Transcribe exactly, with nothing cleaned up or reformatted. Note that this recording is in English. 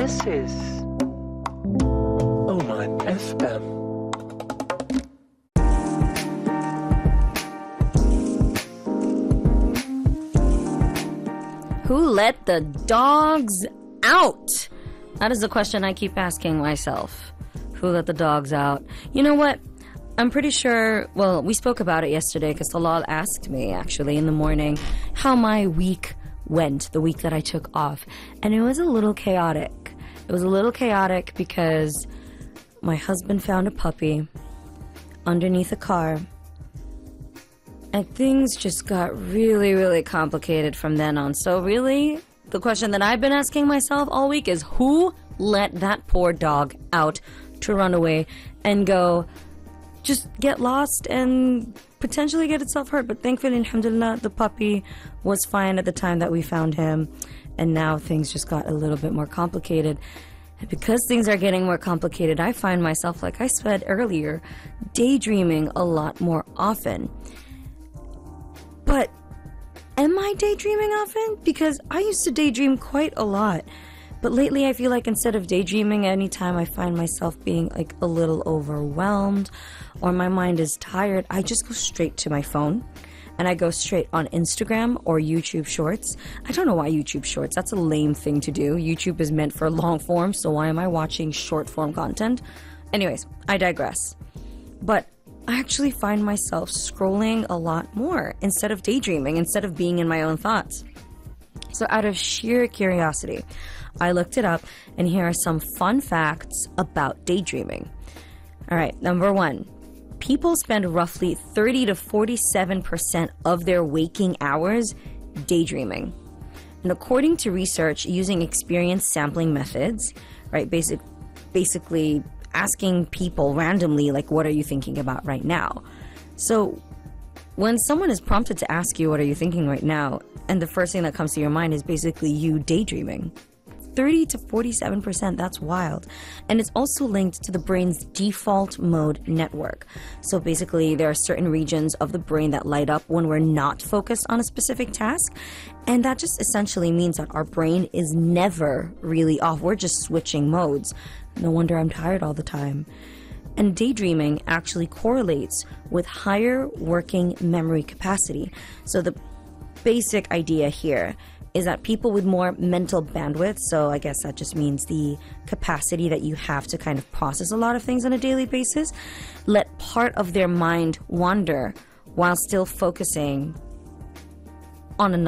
This is Oman F M. Who let the dogs out? That is the question I keep asking myself. Who let the dogs out? You know what? I'm pretty sure, well, we spoke about it yesterday because Talal asked me, actually, in the morning, how my week went, the week that I took off. And it was a little chaotic. It was a little chaotic because my husband found a puppy underneath a car. And things just got really, really complicated from then on. So really, the question that I've been asking myself all week is, who let that poor dog out to run away and go just get lost and potentially get itself hurt? But thankfully, alhamdulillah, the puppy was fine at the time that we found him. And now things just got a little bit more complicated. And because things are getting more complicated, I find myself, like I said earlier, daydreaming a lot more often. But am I daydreaming often? Because I used to daydream quite a lot. But lately I feel like instead of daydreaming, anytime I find myself being like a little overwhelmed or my mind is tired, I just go straight to my phone and I go straight on Instagram or YouTube Shorts. I don't know why YouTube Shorts. That's a lame thing to do. YouTube is meant for long form, so why am I watching short form content? Anyways, I digress. But I actually find myself scrolling a lot more instead of daydreaming, instead of being in my own thoughts. So out of sheer curiosity, I looked it up, and here are some fun facts about daydreaming. All right, number one, people spend roughly thirty to forty-seven percent of their waking hours daydreaming. And according to research using experience sampling methods, right, basic, basically asking people randomly, like, what are you thinking about right now? So when someone is prompted to ask you, what are you thinking right now? And the first thing that comes to your mind is basically you daydreaming. thirty to forty-seven percent, that's wild. And it's also linked to the brain's default mode network. So basically there are certain regions of the brain that light up when we're not focused on a specific task. And that just essentially means that our brain is never really off. We're just switching modes. No wonder I'm tired all the time. And daydreaming actually correlates with higher working memory capacity. So the basic idea here is that people with more mental bandwidth, so I guess that just means the capacity that you have to kind of process a lot of things on a daily basis, let part of their mind wander while still focusing on another.